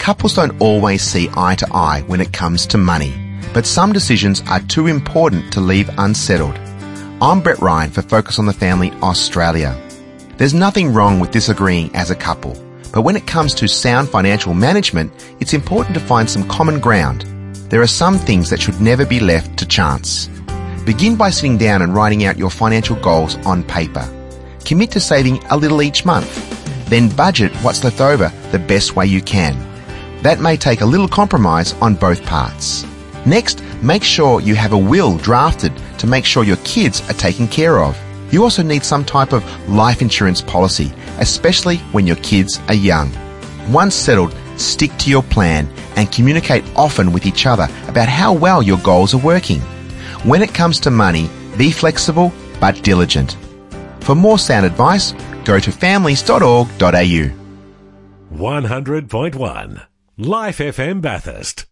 Couples don't always see eye to eye when it comes to money, but some decisions are too important to leave unsettled. I'm Brett Ryan for Focus on the Family Australia. There's nothing wrong with disagreeing as a couple, but when it comes to sound financial management, it's important to find some common ground. There are some things that should never be left to chance. Begin by sitting down and writing out your financial goals on paper. Commit to saving a little each month. Then budget what's left over the best way you can. That may take a little compromise on both parts. Next, make sure you have a will drafted to make sure your kids are taken care of. You also need some type of life insurance policy, especially when your kids are young. Once settled, stick to your plan and communicate often with each other about how well your goals are working. When it comes to money, be flexible but diligent. For more sound advice, go to families.org.au. 100.1 Life FM Bathurst.